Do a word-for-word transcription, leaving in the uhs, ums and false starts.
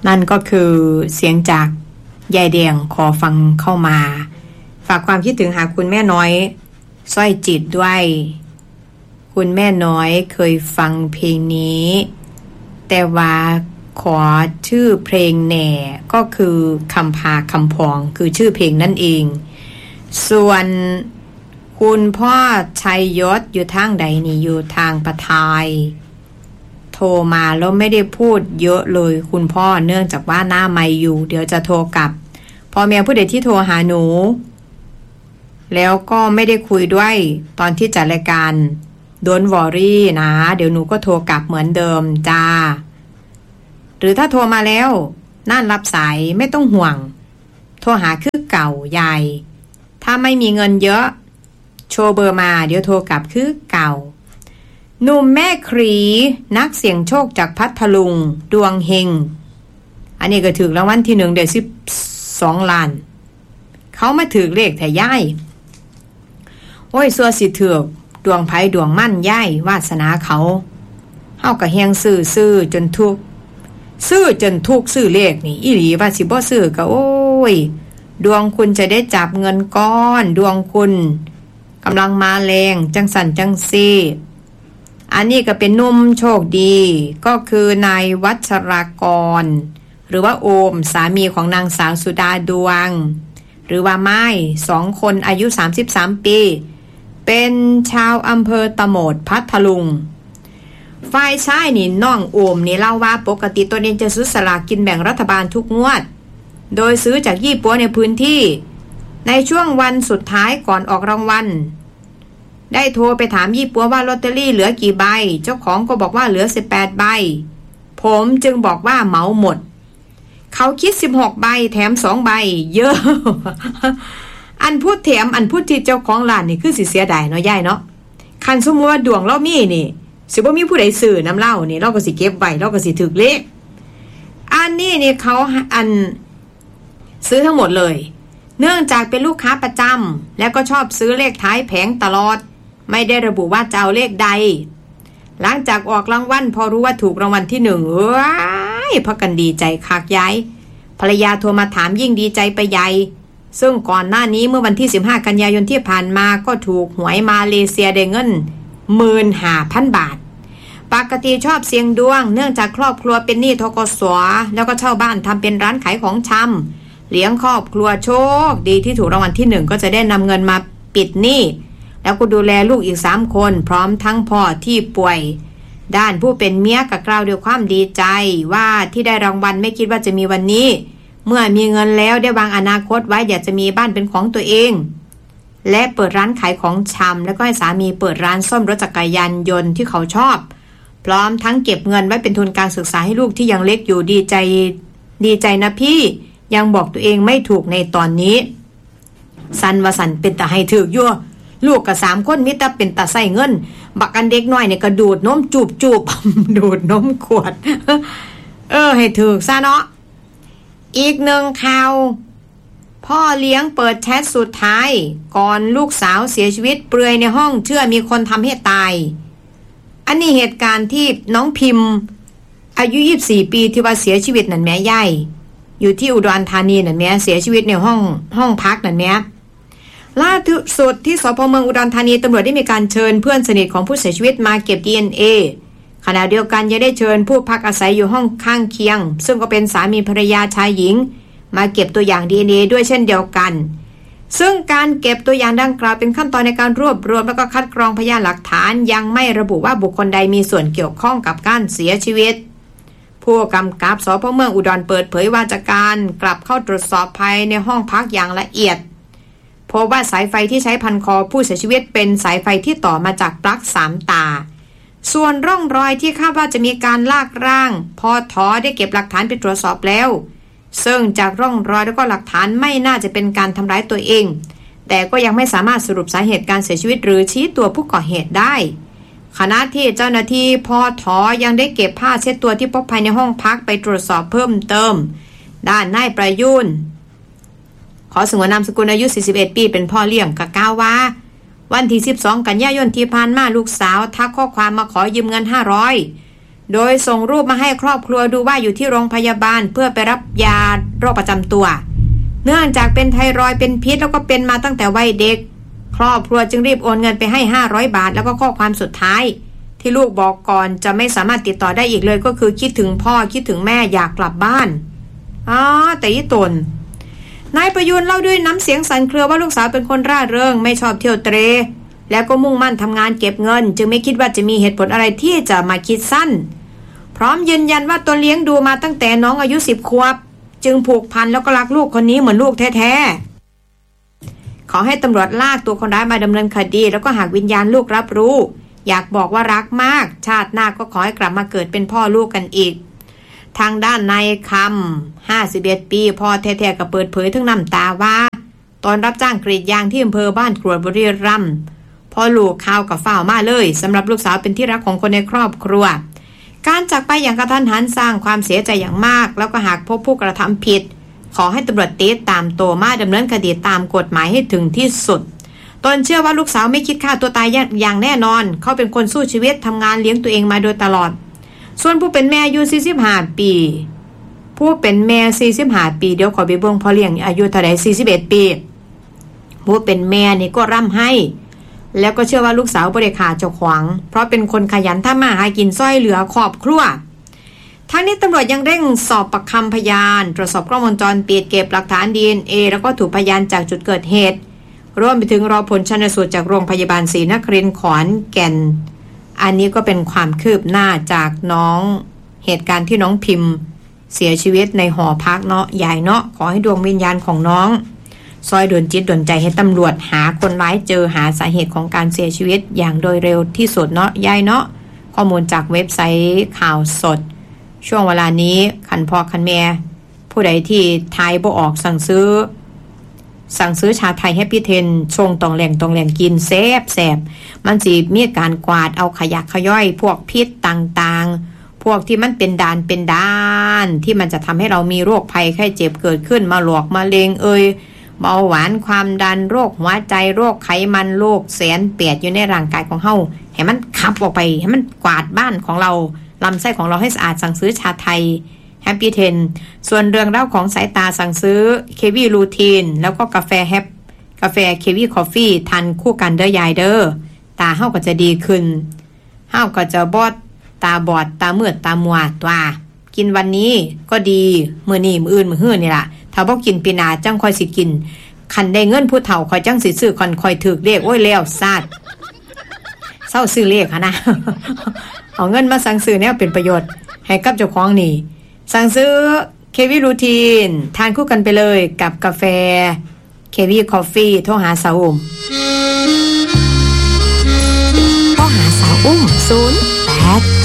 นั่นก็คือเสียงจากยายแดงขอฟังเข้ามาฝากความคิดถึงหาคุณแม่น้อยสร้อยจิตด้วยคุณแม่น้อยเคยฟังเพลงนี้แต่ว่าขอชื่อเพลงแหน่ก็คือคำพาคำพองคือชื่อเพลงนั่นเองส่วนคุณพ่อชัยยศอยู่ทางใดนี่อยู่ทางปทายโทรมาแล้วไม่ได้พูดเยอะเลยคุณพ่อเนื่องจากว่าหน้าไมค์อยู่เดี๋ยวจะโทรกลับพอแม่ผู้ใดที่โทรหาหนูแล้วก็ไม่ได้คุยด้วยตอนที่จัดรายการโดนวอรี่นะเดี๋ยวหนูก็โทรกลับเหมือนเดิมจ้าหรือถ้าโทรมาแล้วน่านรับสายไม่ต้องห่วงโทรหาคือเก่ายายถ้าไม่มีเงินเยอะโชว์เบอร์มาเดี๋ยวโทรกลับคือเก่าหนุ่มแม่ครีนักเสี่ยงโชคจากพัทลุงดวงเฮงอันนี้ก็ถึงรางวัลที่หนึ่งเดือนสิบสองล้านเขามาถือเลขแต่ย่ายโอ้ยสัวสิถือกดวงไผ่ดวงมั่นย่ายวาสนาเขาเฮาก็แฮงซื้อซื้อจนทุกซื้อจนทุกซื้อเลขนี่อีหลีว่าสิบ่ซื้อก็โอ้ยดวงคุณจะได้จับเงินก้อนดวงคุณกำลังมาแรงจังสันจังซีอันนี้ก็เป็นนุ่มโชคดีก็คือนายวัชรากรหรือว่าโอมสามีของนางสาวสุดาดวงหรือว่าไม้สองคนอายุสามสิบสามปีเป็นชาวอำเภอตะโหมดพัทลุงฝ่ายชายนี่น้องโอมนี่เล่าว่าปกติตัวเองจะซื้อสลากกินแบ่งรัฐบาลทุกงวดโดยซื้อจากยี่ปัวในพื้นที่ในช่วงวันสุดท้ายก่อนออกรางวัลได้โทรไปถามยี่ปัวว่าลอตเตอรี่เหลือกี่ใบเจ้าของก็บอกว่าเหลือสิบแปดใบผมจึงบอกว่าเหมาหมดเขาคิดสิบหกใบแถมสองใบเยอะ อันพูดแถมอันพูดที่เจ้าของร้านนี่คือสิเสียดายเนาะยายเนาะคันสมมติว่าดวงเรามีนี่สิบ่มีผู้ใดซื้อน้ำเหล้านี่เราก็สิเก็บไว้เราก็สิถึกเลขอันนี้นี่เขาอันซื้อทั้งหมดเลยเนื่องจากเป็นลูกค้าประจำแล้วก็ชอบซื้อเลขท้ายแผงตลอดไม่ได้ระบุว่าจะเอาเลขใดหลังจากออกรางวัลพอรู้ว่าถูกรางวัลที่หนึ่งเอ้ยพากันดีใจคักย้ายภรรยาโทรมาถามยิ่งดีใจไปใหญ่ซึ่งก่อนหน้านี้เมื่อวันที่สิบห้ากันยายนที่ผ่านมาก็ถูกหวยมาเลเซียได้เงิน หนึ่งหมื่นห้าพัน บาทปกติชอบเสี่ยงดวงเนื่องจากครอบครัวเป็นหนี้ธกส.แล้วก็เช่าบ้านทำเป็นร้านขายของชำเลี้ยงครอบครัวโชคดีที่ถูกรางวัลที่หนึ่งก็จะได้นำเงินมาปิดหนี้แล้วก็ดูแลลูกอีกสามคนพร้อมทั้งพ่อที่ป่วยด้านผู้เป็นเมียก็กล่าวด้วยความดีใจว่าที่ได้รางวัลไม่คิดว่าจะมีวันนี้เมื่อมีเงินแล้วได้วางอนาคตไว้อยากจะมีบ้านเป็นของตัวเองและเปิดร้านขายของชำแล้วก็ให้สามีเปิดร้านซ่อมรถจักรยานยนต์ที่เขาชอบพร้อมทั้งเก็บเงินไว้เป็นทุนการศึกษาให้ลูกที่ยังเล็กอยู่ดีใจดีใจนะพี่ยังบอกตัวเองไม่ถูกในตอนนี้สันวสันเป็นตาให้ถือกยั่วลูกกับสามคนมิตรเป็นตาใส่เงินบักอันเด็กน้อยเนี่ยกระดูดนมจูบจูบ ดูดนมขวด เออให้ถือกซะเนาะอีกหนึ่งข่าวพ่อเลี้ยงเปิดแชทสุดท้ายก่อนลูกสาวเสียชีวิตเปลือยในห้องเชื่อมีคนทำให้ตายอันนี้เหตุการณ์ที่น้องพิมพ์อายุยี่สิบสี่ปีที่ว่าเสียชีวิตนั่นแม่ใหญ่อยู่ที่อุดรธานีนั่นแม่เสียชีวิตในห้องห้องพักนั่นแม่ล่าสุดที่สพเมืองอุดรธานีตำรวจได้มีการเชิญเพื่อนสนิทของผู้เสียชีวิตมาเก็บ ดี เอ็น เอ ขณะเดียวกันยังได้เชิญผู้พักอาศัยอยู่ห้องข้างเคียงซึ่งก็เป็นสามีภรรยาชายหญิงมาเก็บตัวอย่าง ดี เอ็น เอ ด้วยเช่นเดียวกันซึ่งการเก็บตัวอย่างดังกล่าวเป็นขั้นตอนในการรวบรวมและก็คัดกรองพยานหลักฐานยังไม่ระบุว่าบุคคลใดมีส่วนเกี่ยวข้องกับการเสียชีวิตผู้กำกับสพเมืองอุดรเปิดเผยว่าจากการกลับเข้าตรวจสอบภายในห้องพักอย่างละเอียดพบว่าสายไฟที่ใช้พันคอผู้เสียชีวิตเป็นสายไฟที่ต่อมาจากปลั๊กสามตาส่วนร่องรอยที่คาดว่าจะมีการลากร่างพอถอได้เก็บหลักฐานไปตรวจสอบแล้วซึ่งจากร่องรอยและก็หลักฐานไม่น่าจะเป็นการทำร้ายตัวเองแต่ก็ยังไม่สามารถสรุปสาเหตุการเสียชีวิตหรือชี้ตัวผู้ก่อเหตุได้ขณะที่เจ้าหน้าที่พอถอยังได้เก็บผ้าเช็ดตัวที่พบภายในห้องพักไปตรวจสอบเพิ่มเติมด้านนายประยุนขอสงวนนามสกุลอายุสี่สิบเอ็ดปีเป็นพ่อเลี้ยงกะกล่าวว่าวันที่สิบสองกันยายนที่ผ่านมาลูกสาวทักข้อความมาขอยืมเงินห้าร้อยโดยส่งรูปมาให้ครอบครัวดูว่าอยู่ที่โรงพยาบาลเพื่อไปรับยาโรคประจำตัวเนื่องจากเป็นไทรอยด์เป็นพิษแล้วก็เป็นมาตั้งแต่วัยเด็กครอบครัวจึงรีบโอนเงินไปให้ห้าร้อยบาทแล้วก็ข้อความสุดท้ายที่ลูกบอกก่อนจะไม่สามารถติดต่อได้อีกเลยก็คือคิดถึงพ่อคิดถึงแม่อยากกลับบ้านอ๋อแต่ยี่ตนนายประยูนเล่าด้วยน้ำเสียงสั่นเครือว่าลูกสาวเป็นคนร่าเริงไม่ชอบเที่ยวเตร่แล้วก็มุ่งมั่นทำงานเก็บเงินจึงไม่คิดว่าจะมีเหตุผลอะไรที่จะมาคิดสั้นพร้อมยืนยันว่าตนเลี้ยงดูมาตั้งแต่น้องอายุสิบขวบจึงผูกพันแล้วก็รักลูกคนนี้เหมือนลูกแท้ๆขอให้ตำรวจลากตัวคนร้ายมาดำเนินคดีแล้วก็หากวิญญาณลูกรับรู้อยากบอกว่ารักมากชาติหน้าก็ขอให้กลับมาเกิดเป็นพ่อลูกกันอีกทางด้านนายคำห้าสิบเอ็ดปีพ่อแท้ๆก็เปิดเผยทั้งน้ำตาว่าตอนรับจ้างกรีดยางที่อำเภอบ้านกรวดบุรีรัมย์พอลูกข่าวกับฝ้าวมาเลยสำหรับลูกสาวเป็นที่รักของคนในครอบครัวการจากไปอย่างกระทันหันสร้างความเสียใจอย่างมากแล้วก็หากพบผู้กระทำผิดขอให้ตำรวจติดตามตัวมาดำเนินคดีตามกฎหมายให้ถึงที่สุดตนเชื่อว่าลูกสาวไม่คิดฆ่าตัวตายอย่างแน่นอนเขาเป็นคนสู้ชีวิตทำงานเลี้ยงตัวเองมาโดยตลอดส่วนผู้เป็นแม่อายุสี่สิบห้าปีผู้เป็นแม่สี่สิบห้าปีเดี๋ยวขอไปเบิ่งพ่อเลี้ยงอายุเท่าใดสี่สิบเอ็ดปีผู้เป็นแม่นี่ก็ร่ำให้แล้วก็เชื่อว่าลูกสาวบ่ได้ฆ่าเจ้าของเพราะเป็นคนขยันทำมาหากินซ้อยเหลือครอบครัวทั้งนี้ตำรวจยังเร่งสอบปากคำพยานตรวจสอบกล้องวงจรปิดเก็บหลักฐาน ดี เอ็น เอ แล้วก็ถูกพยานจากจุดเกิดเหตุรวมไปถึงรอผลชันสูตรจากโรงพยาบาลศรีนครินทร์ขอนแก่นอันนี้ก็เป็นความคืบหน้าจากน้องเหตุการณ์ที่น้องพิมพ์เสียชีวิตในหอพักเนาะใหญ่เนาะขอให้ดวงวิญญาณของน้องซอยดลจิตดลใจให้ตำรวจหาคนร้ายเจอหาสาเหตุของการเสียชีวิตอย่างโดยเร็วที่สุดเนาะยายเนาะข้อมูลจากเว็บไซต์ข่าวสดช่วงเวลานี้คันพ่อคันแม่ผู้ใดที่ทายบ่ออกสั่งซื้อสั่งซื้อชาไทยแฮปปี้เทนชงตองแหล่งตองแหล่งกินแซ่บแซ่บมันสิมีการกวาดเอาขยักขย่อยพวกพิษต่างๆพวกที่มันเป็นดานเป็นด้านที่มันจะทำให้เรามีโรคภัยไข้เจ็บเกิดขึ้นมาหลอกมาเลงเอ่ยเบาหวานความดันโรคหัวใจโรคไขมันโรคแสนเปียดอยู่ในร่างกายของเฮาให้มันขับออกไปให้มันกวาดบ้านของเราลำไส้ของเราให้สะอาดสั่งซื้อชาไทยแฮปปี้เทนส่วนเรื่องเล่าของสายตาสั่งซื้อเควีรูทีนแล้วก็กาแฟแฮปกาแฟเควีคอฟฟี่ทันคู่กันเด้อยายเด้อตาเฮาก็จะดีขึ้นเฮาก็จะบอดตาบอดตามืดตามัวตัวกินวันนี้ก็ดีมื้อนี้มื้ออื่นมื้อฮื้อนี่ล่ะถ้าบ่กินปีหน้าจังค่อยสิกินคันได้เงินผู้เฒ่าค่อยจังสิซื้อค่อนค่อยถูกเลขโอ้ยแล้วซาดเซาซื้อเลขนะ เอาเงินมาสั่งซื้อแนวเป็นประโยชน์ให้กับเจ้าของนี่สั่งซื้อเควีรูทีนทานคู่กันไปเลยกับกาแฟเควีคอฟฟี่โทรหาสาวอุ้มโทรหาสาวอุ้มศูนย์ แปด